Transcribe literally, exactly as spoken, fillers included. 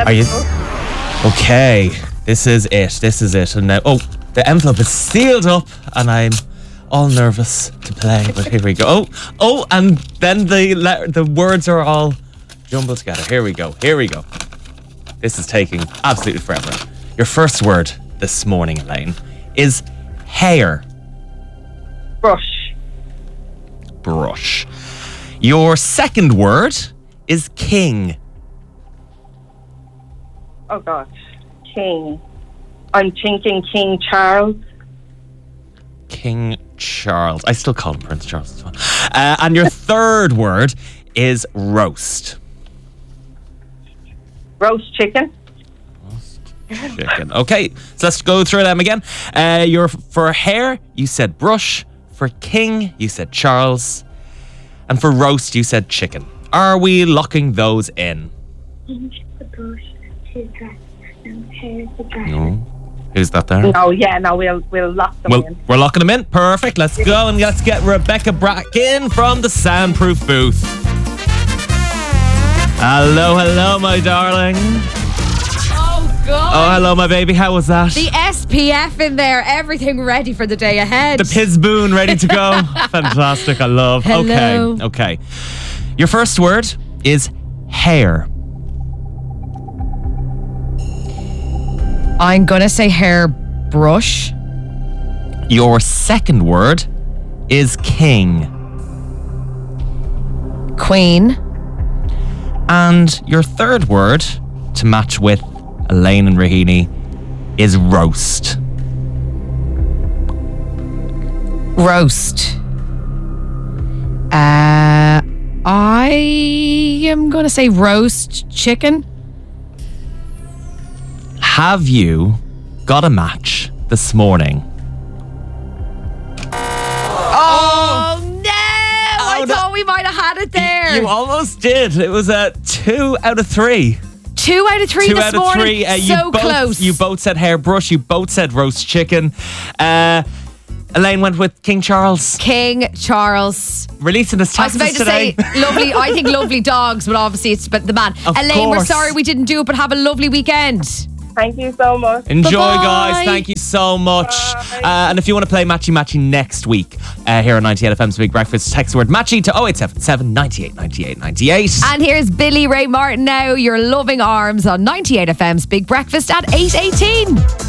Are you? Okay, this is it. This is it. And now, oh, the envelope is sealed up, and I'm all nervous to play. But here we go. Oh, oh, and then the le- the words are all jumbled together. Here we go. Here we go. This is taking absolutely forever. Your first word this morning, Elaine, is hair. Brush. Brush. Your second word is king. Oh gosh. King. I'm thinking King Charles. King Charles. I still call him Prince Charles as well. Uh, and your third word is roast. Roast chicken. Chicken. Okay, so let's go through them again. Uh, your for hair, you said brush. For king, you said Charles. And for roast, you said chicken. Are we locking those in? The brush, to dress, and hair to dress. No. Who's that there? No, yeah, no, we'll we'll lock them Well, in. we're locking them in. Perfect. Let's go and let's get Rebecca Brack in from the soundproof booth. Hello, hello, my darling. Oh, God. Oh, hello, my baby. How was that? The S P F in there, everything ready for the day ahead. The Pizboon ready to go. Fantastic. I love. Hello. Okay. Okay. Your first word is hair. I'm going to say hair brush. Your second word is king. Queen. And your third word, to match with Elaine and Rahini, is roast. Roast. Uh, I am going to say roast chicken. Have you got a match this morning? Oh, no! I no. thought we might have had it there. You almost did. It was a two out of three. Two out of three Two this out of morning. three. Uh, so you both, close. You both said hairbrush. You both said roast chicken. Uh, Elaine went with King Charles. King Charles. Releasing his I was taxes about to today. say lovely. I think lovely dogs, but obviously it's about the man. Of Elaine, we're course. sorry we didn't do it, but have a lovely weekend. Thank you so much. Enjoy, Bye-bye. guys. Thank you so much. Uh, and if you want to play Matchy Matchy next week uh, here on ninety-eight F M's Big Breakfast, text the word Matchy to oh eight seven seven, ninety-eight, ninety-eight, ninety-eight. And here's Billy Ray Martin now, Your Loving Arms on ninety-eight F M's Big Breakfast at eight eighteen.